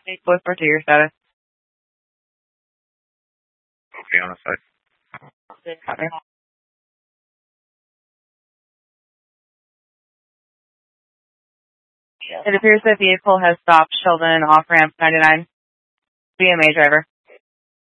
What's to your status? Okay, on the side. Copy. It appears the vehicle has stopped Sheldon off-ramp 99. BMA driver.